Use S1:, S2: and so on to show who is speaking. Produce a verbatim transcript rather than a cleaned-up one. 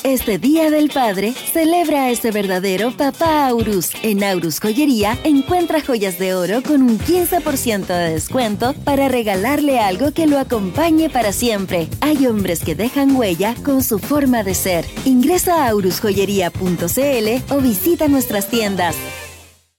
S1: Este Día del Padre, celebra a ese verdadero papá Aurus. En Aurus Joyería, encuentra joyas de oro con un quince por ciento de descuento para regalarle algo que lo acompañe para siempre. Hay hombres que dejan huella con su forma de ser. Ingresa a aurus joyería punto c l o visita nuestras tiendas.